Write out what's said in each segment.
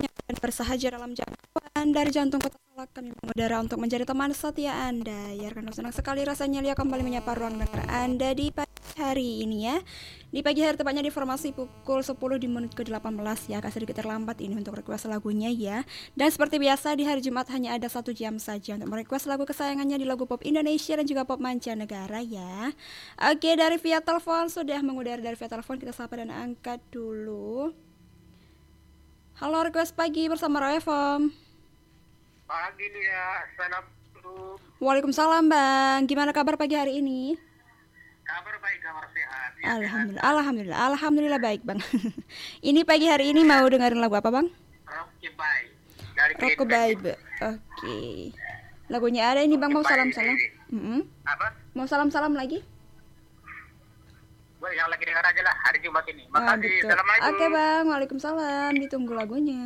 dan bersahaja dalam jangkauan dari jantung kota Salak. Kami mengudara untuk menjadi teman setia Anda. Ya, karena senang sekali rasanya Lia kembali menyapa ruang dengar Anda di pagi hari ini ya. Di pagi hari tepatnya di formasi pukul 10 di menit ke-18 ya. Agak sedikit terlambat ini untuk request lagunya ya. Dan seperti biasa di hari Jumat hanya ada 1 jam saja untuk merequest lagu kesayangannya di lagu pop Indonesia dan juga pop mancanegara ya. Oke, dari via telepon sudah mengudara dari via telepon, kita sapa dan angkat dulu. Halo, request pagi bersama Roy FM. Pagi ya, assalamualaikum. Waalaikumsalam Bang. Gimana kabar pagi hari ini? Kabar baik, kabar sehat. Ya, Alhamdulillah baik Bang. Ini pagi hari ini mau dengerin lagu apa Bang? Rockabye dari Rockabye. Oke. Lagunya ada ini Bang, mau salam-salam. Apa? Mau salam-salam lagi? Boleh, yang lagi dengar aja lah hari Jumat ini. Makasih, betul. assalamualaikum. Oke Bang, waalaikumsalam. Ditunggu lagunya.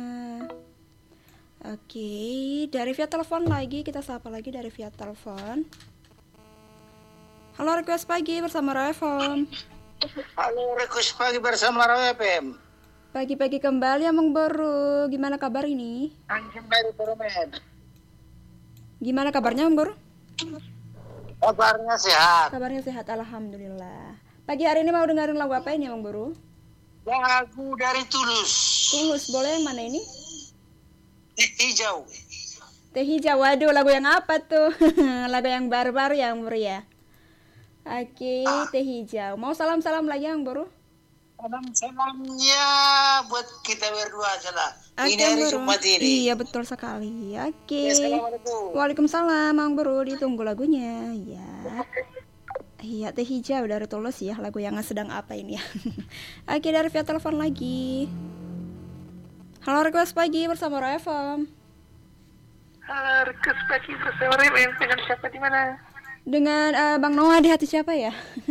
Oke, dari via telepon lagi, kita sapa lagi dari via telepon. Halo, request pagi bersama Roy FM. Halo, request pagi bersama Roy FM. Pagi-pagi kembali Amang Boru. Gimana kabar ini? Anjing dari Perumen. Gimana kabarnya Amang Boru? Kabarnya sehat. Kabarnya sehat, alhamdulillah. Pagi hari ini mau dengerin lagu apa ini Amang Boru? Lagu dari Tulus. Tulus, boleh yang mana ini? Hijau. Teh hijau, waduh lagu yang apa tuh? Lagu yang baru-baru ya Amang Boru ya? Oke, Teh hijau. Mau salam-salam lagi Amang Boru? Salam-salamnya buat kita berdua aja lah. Oke, Ini hari Boru. Jumat ini. Iya, betul sekali. Oke. Assalamualaikum. Waalaikumsalam Amang Boru, ditunggu lagunya ya. Iya, Teh hijau dari Tulus ya, lagu yang sedang apa ini ya. Oke, dari via telepon lagi. Halo, request pagi bersama Roy FM. Halo, request pagi bersama Roy FM. Dengan siapa di mana? Dengan Bang Noah di hati siapa ya?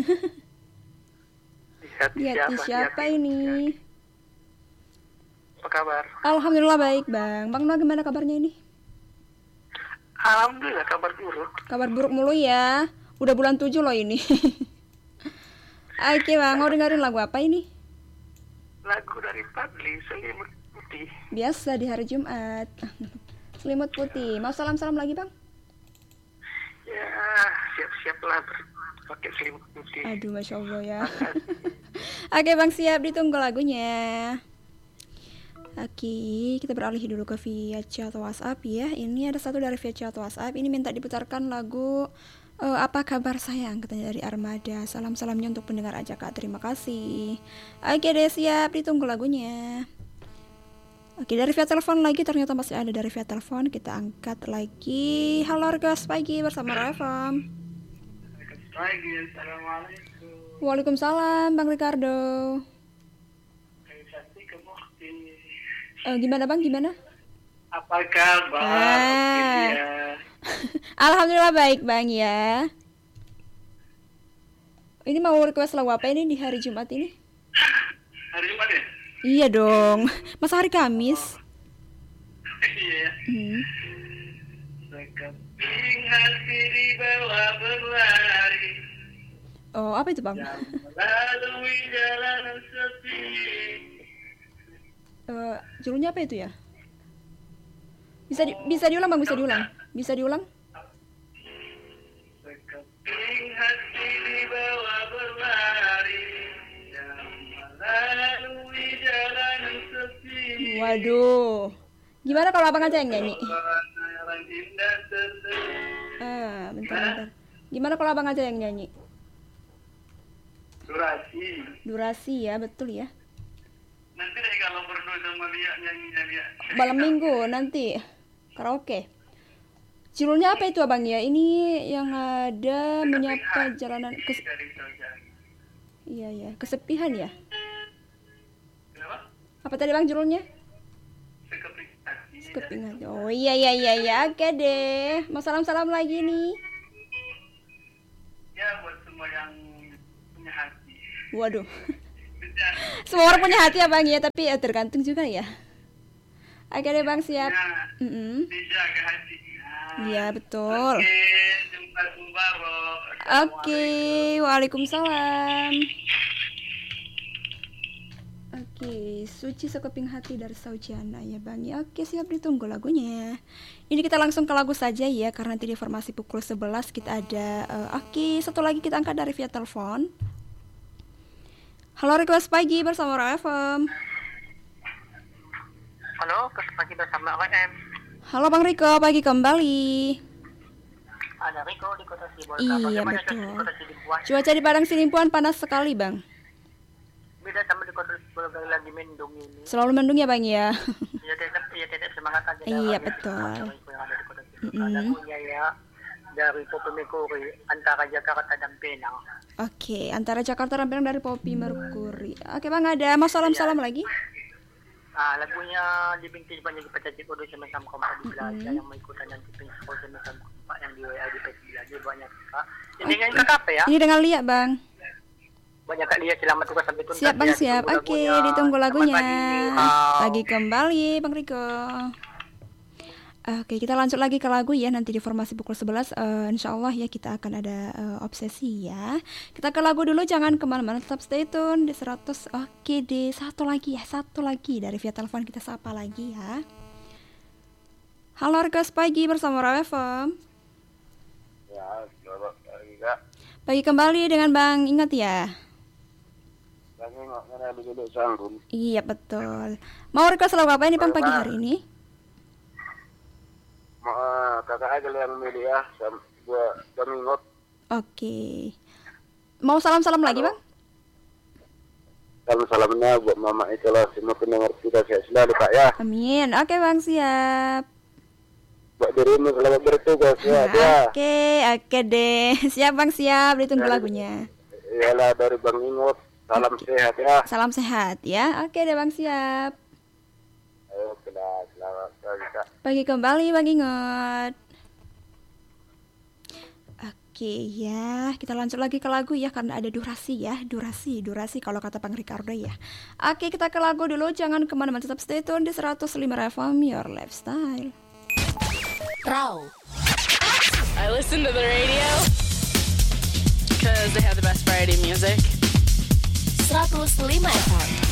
Di Di hati siapa ini? Apa kabar? Alhamdulillah baik Bang. Bang Noah gimana kabarnya ini? Alhamdulillah kabar buruk. Kabar buruk mulu ya. Udah bulan 7 loh ini. Oke Bang, mau dengerin lagu apa ini? Lagu dari Fadli, Selimut Putih. Biasa di hari Jumat. Selimut putih. Mau salam-salam lagi Bang? Ya, siap-siaplah pakai selimut putih. Aduh, Masya Allah ya. Oke Bang, siap, ditunggu lagunya. Oke, kita beralih dulu ke via chat WhatsApp ya. Ini ada satu dari via chat WhatsApp. Ini minta diputarkan lagu Apa Kabar Sayang, katanya dari Armada. Salam-salamnya untuk pendengar aja Kak, terima kasih. Oke deh, siap, ditunggu lagunya. Oke, dari via telepon lagi, ternyata masih ada dari via telepon. Kita angkat lagi. Halo request pagi bersama Refam. Pagi, assalamualaikum. Waalaikumsalam Bang Ricardo. Gimana Bang, gimana? Apa kabar? Alhamdulillah baik Bang ya. Ini mau request lagu apa ini di hari Jumat ini? Hari Jumat ya? Iya dong. Masa hari Kamis? Iya. Sekeping hati di bawah berlari. Oh, apa itu Bang? Melalui jalanan sepi. Judulnya apa itu ya? Bisa diulang Bang, Bisa diulang? Sekeping hati di bawah berlari. Melalui jalanan sepi. Waduh. Gimana kalau Abang aja yang nyanyi? Bentar. Gimana kalau Abang aja yang nyanyi? Durasi ya, betul ya. Nanti deh kalau berdua sama Lia nyanyinya Lia. Malam minggu nanti karaoke. Judulnya apa itu Abang ya? Ini yang ada menyapa jalanan Iya, kesepihan ya. Kenapa? Apa tadi Bang judulnya? Sekeping hati. Oh iya. Oke deh. Mau salam-salam lagi nih. Ya buat semua yang punya hati. Waduh. Semua orang punya hati ya Bang ya, tapi tergantung juga ya. Oke deh Bang, siap. Dijaga hatinya. Iya betul. Oke, jumpa mubarak. Oke, waalaikumsalam. Oke, Suci Sekeping Hati dari Sauciana ya Bang ya. Oke, siap, ditunggu lagunya. Ini kita langsung ke lagu saja ya, karena nanti di informasi pukul 11 kita ada oke, satu lagi kita angkat dari via telepon. Halo, request pagi bersama Rock FM. Halo, pagi bersama RM. Halo Bang Riko, pagi kembali. Ada Riko di Kota Sibolga. Iya, Bagaimana betul. cuaca di Kota Sibolga? Cuaca di Padang Silimpuan panas sekali Bang. Beda sama di Kota Sibolga, lagi mendung ini. Selalu mendung ya Bang ya. Ya tetap semangat aja. Iya, betul. Riko yang ada di Kota Sibolga. Lagunya ya dari Poppy Mercury, Antara Jakarta dan Penang. Oke, Antara Jakarta dan Penang dari Poppy Mercury. Oke Bang, ada mau salam-salam lagi? Lagunya dipintis banyak di pecah kodo sama-sama kompak di belajar yang mengikutan yang dipintis kodo sama-sama kompak yang di WA di pecah belajar banyak kak. Ini dengan kakak apa ya? Ini dengan Lia Bang. Banyak kak Lia, selamat tugas sampai tuntas. Siap Bang, ya, siap. ditunggu Oke, lagunya. ditunggu lagunya. Selamat Pagi kembali Bang Riko. Oke, kita lanjut lagi ke lagu ya. Nanti di formasi pukul 11 insya Allah ya kita akan ada obsesi ya. Kita ke lagu dulu, jangan kemana-mana, tetap stay tune di 100. Oke, di satu lagi dari via telepon kita sapa lagi ya. Halo request pagi bersama Rock FM. Ya, selamat pagi kak. Pagi kembali dengan Bang, ingat ya. Bang Engok, karena dulu sanggung. Iya betul. Mau request lagu apa ini Bang pagi hari ini? Kakak aja yang milih ya, buat Bang Engok. Oke. Mau salam-salam lagi Bang? Salam-salamnya buat Mama Itulah, semua pendengar kita sehat selalu kak ya. Amin. Oke Bang, siap. Buat dirimu selamat bertugas ya. Oke deh. Siap Bang, siap. Ditunggu lagunya. Iyalah dari Bang Engok. Salam sehat ya. Salam sehat ya. Oke deh Bang, siap. Oke dah, selamat pagi kak. Pagi kembali Bang Ingot. Oke ya, kita lanjut lagi ke lagu ya, karena ada durasi ya. Durasi kalau kata Bang Ricardo ya. Oke, kita ke lagu dulu, jangan kemana-mana, tetap stay tune di 105 FM Your Lifestyle. Raw. I listen to the radio because they have the best variety music. 105 FM.